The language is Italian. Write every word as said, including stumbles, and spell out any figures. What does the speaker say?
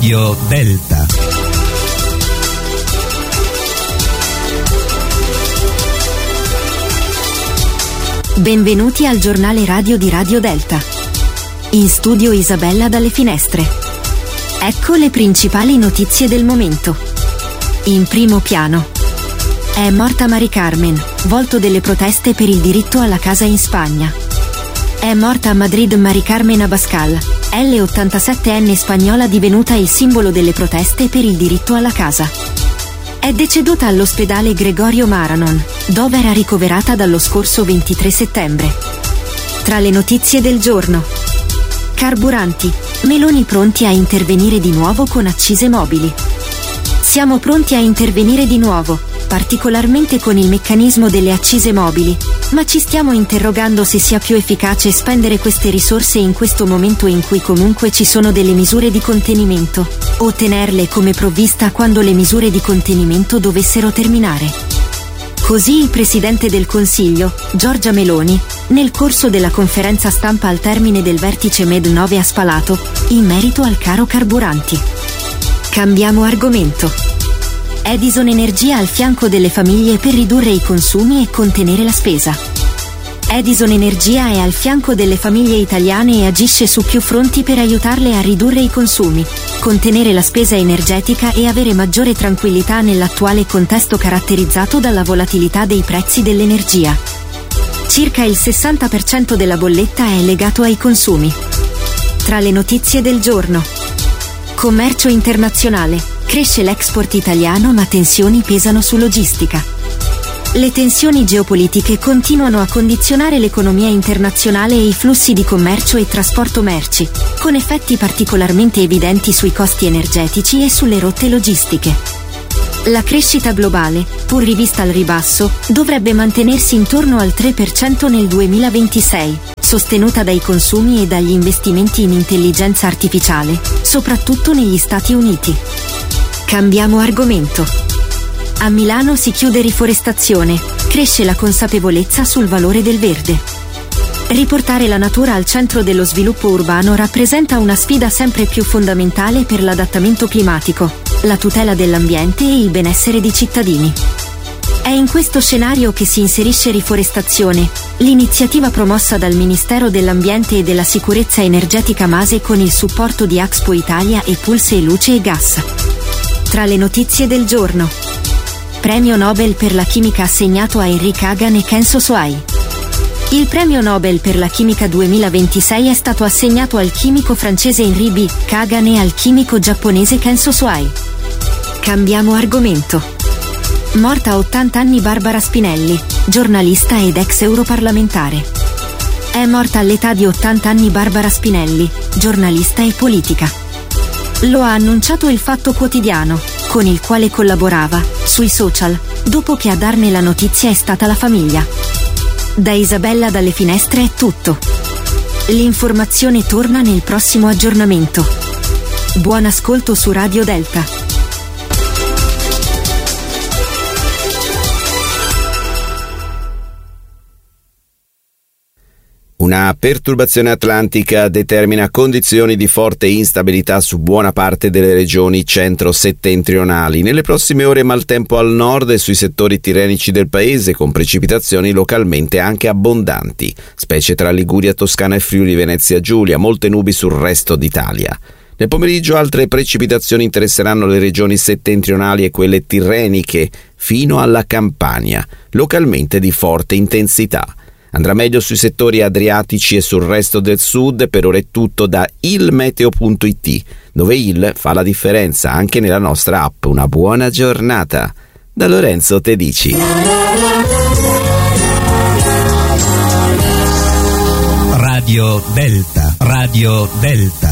Radio Delta. Benvenuti al giornale radio di Radio Delta. In studio Isabella dalle Finestre. Ecco le principali notizie del momento. In primo piano. È morta Mari Carmen, volto delle proteste per il diritto alla casa in Spagna. È morta a Madrid Mari Carmen Abascal, L ottantasettenne spagnola divenuta il simbolo delle proteste per il diritto alla casa. È deceduta all'ospedale Gregorio Maranon, dove era ricoverata dallo scorso ventitré settembre. Tra le notizie del giorno. Carburanti. Meloni pronti a intervenire di nuovo con accise mobili. Siamo pronti a intervenire di nuovo, particolarmente con il meccanismo delle accise mobili, ma ci stiamo interrogando se sia più efficace spendere queste risorse in questo momento in cui comunque ci sono delle misure di contenimento, o tenerle come provvista quando le misure di contenimento dovessero terminare. Così il Presidente del Consiglio, Giorgia Meloni, nel corso della conferenza stampa al termine del vertice Med nove a Spalato, in merito al caro carburanti. Cambiamo argomento. Edison Energia al fianco delle famiglie per ridurre i consumi e contenere la spesa. Edison Energia è al fianco delle famiglie italiane e agisce su più fronti per aiutarle a ridurre i consumi, contenere la spesa energetica e avere maggiore tranquillità nell'attuale contesto caratterizzato dalla volatilità dei prezzi dell'energia. Circa il sessanta per cento della bolletta è legato ai consumi. Tra le notizie del giorno. Commercio internazionale. Cresce l'export italiano ma tensioni pesano su logistica. Le tensioni geopolitiche continuano a condizionare l'economia internazionale e i flussi di commercio e trasporto merci, con effetti particolarmente evidenti sui costi energetici e sulle rotte logistiche. La crescita globale, pur rivista al ribasso, dovrebbe mantenersi intorno al tre per cento nel duemilaventisei, sostenuta dai consumi e dagli investimenti in intelligenza artificiale, soprattutto negli Stati Uniti. Cambiamo argomento. A Milano si chiude riforestazione, cresce la consapevolezza sul valore del verde. Riportare la natura al centro dello sviluppo urbano rappresenta una sfida sempre più fondamentale per l'adattamento climatico, la tutela dell'ambiente e il benessere dei cittadini. È in questo scenario che si inserisce Riforestazione, l'iniziativa promossa dal Ministero dell'Ambiente e della Sicurezza Energetica MASE con il supporto di Axpo Italia e Pulse Luce e Gas. Tra le notizie del giorno. Premio Nobel per la chimica assegnato a Henri Kagan e Kenzo Soai. Il premio Nobel per la chimica duemilaventisei è stato assegnato al chimico francese Henri B. Kagan e al chimico giapponese Kenzo Soai. Cambiamo argomento. Morta a ottanta anni Barbara Spinelli, giornalista ed ex europarlamentare. È morta all'età di ottanta anni Barbara Spinelli, giornalista e politica. Lo ha annunciato il Fatto Quotidiano, con il quale collaborava, sui social, dopo che a darne la notizia è stata la famiglia. Da Isabella dalle Finestre è tutto. L'informazione torna nel prossimo aggiornamento. Buon ascolto su Radio Delta. Una perturbazione atlantica determina condizioni di forte instabilità su buona parte delle regioni centro-settentrionali. Nelle prossime ore maltempo al nord e sui settori tirrenici del paese, con precipitazioni localmente anche abbondanti, specie tra Liguria, Toscana e Friuli Venezia Giulia, molte nubi sul resto d'Italia. Nel pomeriggio altre precipitazioni interesseranno le regioni settentrionali e quelle tirreniche, fino alla Campania, localmente di forte intensità. Andrà meglio sui settori adriatici e sul resto del sud. Per ora è tutto da ilmeteo punto it, dove il fa la differenza anche nella nostra app. Una buona giornata da Lorenzo Tedici. Radio Delta, Radio Delta.